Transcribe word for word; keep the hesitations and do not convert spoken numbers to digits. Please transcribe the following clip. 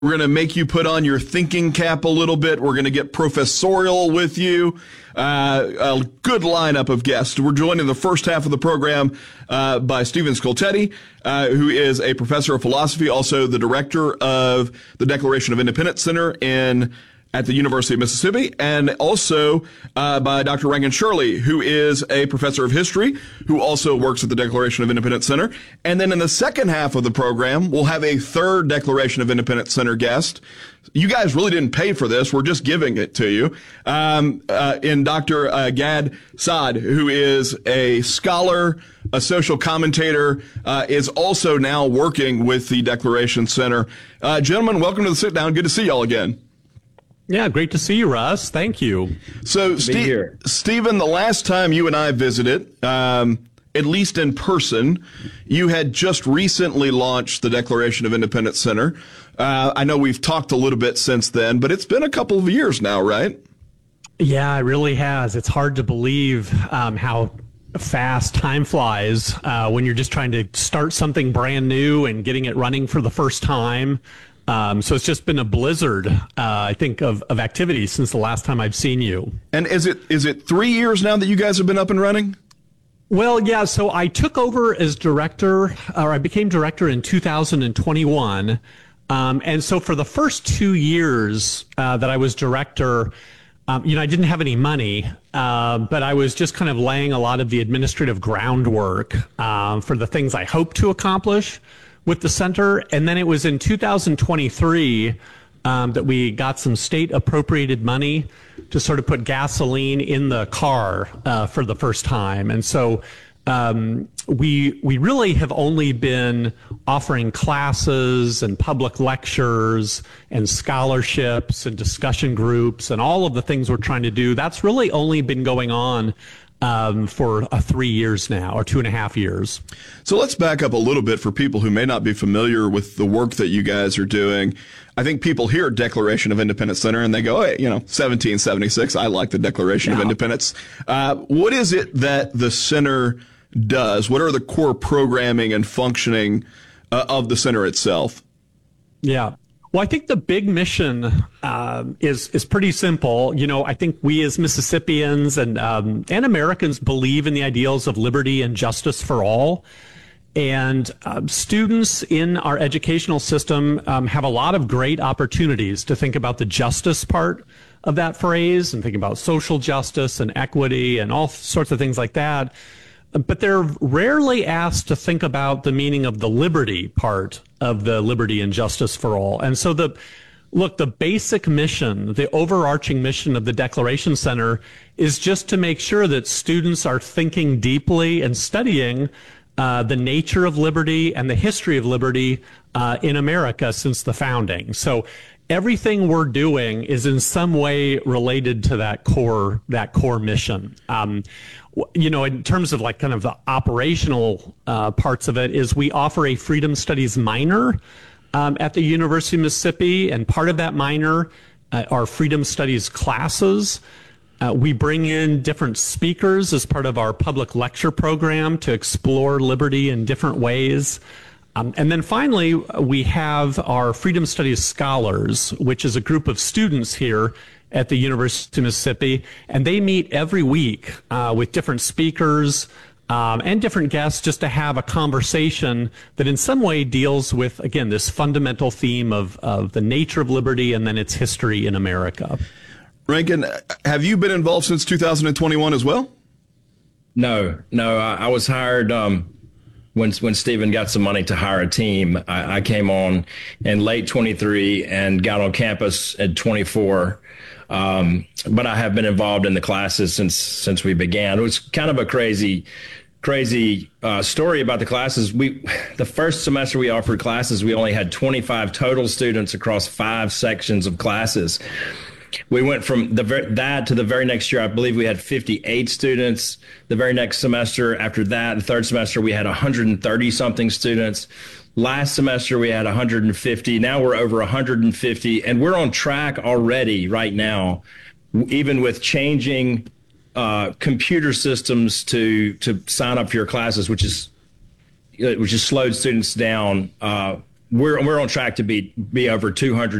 We're going to make you put on your thinking cap a little bit. We're going to get professorial with you. Uh, a good lineup of guests. We're joined in the first half of the program uh, by Stephen Scoltetti, uh, who is a professor of philosophy, also the director of the Declaration of Independence Center in at the University of Mississippi, and also uh, by Doctor Rangan Shirley, who is a professor of history, who also works at the Declaration of Independence Center. And then in the second half of the program, we'll have a third Declaration of Independence Center guest. You guys really didn't pay for this. We're just giving it to you. Um, uh, in Doctor Uh, Gad Saad, who is a scholar, a social commentator, uh, is also now working with the Declaration Center. Uh, gentlemen, welcome to the sit down. Good to see y'all again. Yeah, great to see you, Russ. Thank you. So, Ste- Stephen, the last time you and I visited, um, at least in person, you had just recently launched the Declaration of Independence Center. Uh, I know we've talked a little bit since then, but it's been a couple of years now, right? Yeah, it really has. It's hard to believe um, how fast time flies uh, when you're just trying to start something brand new and getting it running for the first time. Um, so it's just been a blizzard, uh, I think, of, of activity since the last time I've seen you. And is it is it three years now that you guys have been up and running? Well, yeah. So I took over as director, or I became director in two thousand twenty-one. Um, and so for the first two years uh, that I was director, um, you know, I didn't have any money, uh, but I was just kind of laying a lot of the administrative groundwork uh, for the things I hoped to accomplish with the center. And then it was in two thousand twenty-three um, that we got some state appropriated money to sort of put gasoline in the car uh, for the first time. And so um, we we really have only been offering classes and public lectures and scholarships and discussion groups and all of the things we're trying to do. That's really only been going on Um, for uh, three years now, or two and a half years. So let's back up a little bit for people who may not be familiar with the work that you guys are doing. I think people hear Declaration of Independence Center and they go, hey, you know, seventeen seventy-six, I like the Declaration yeah. of Independence. Uh, what is it that the center does? What are the core programming and functioning uh, of the center itself? Yeah. Well, I think the big mission uh, is is pretty simple. You know, I think we as Mississippians and um, and Americans believe in the ideals of liberty and justice for all. And uh, students in our educational system um, have a lot of great opportunities to think about the justice part of that phrase and think about social justice and equity and all sorts of things like that. But they're rarely asked to think about the meaning of the liberty part of the liberty and justice for all. And so the, look, the basic mission, the overarching mission of the Declaration Center is just to make sure that students are thinking deeply and studying uh, the nature of liberty and the history of liberty uh, in America since the founding. So everything we're doing is in some way related to that core, that core mission. Um, you know, in terms of like kind of the operational uh, parts of it, is we offer a Freedom Studies minor um, at the University of Mississippi, and part of that minor uh, are Freedom Studies classes. Uh, we bring in different speakers as part of our public lecture program to explore liberty in different ways. Um, and then finally, we have our Freedom Studies Scholars, which is a group of students here at the University of Mississippi, and they meet every week uh, with different speakers um, and different guests just to have a conversation that in some way deals with, again, this fundamental theme of, of the nature of liberty and then its history in America. Rangan, have you been involved since two thousand twenty-one as well? No, no, I, I was hired um, when when Stephen got some money to hire a team. I, I came on in late twenty-three and got on campus at twenty-four. Um, but I have been involved in the classes since since we began. It was kind of a crazy, crazy uh, story about the classes. We, the first semester we offered classes, we only had twenty-five total students across five sections of classes. We went from the ver- that to the very next year, I believe we had fifty-eight students. The very next semester after that, the third semester, we had one hundred thirty something students. Last semester, we had one hundred fifty. Now we're over one hundred fifty, and we're on track already right now, even with changing uh, computer systems to to sign up for your classes, which is which has slowed students down uh, we're we're on track to be be over two hundred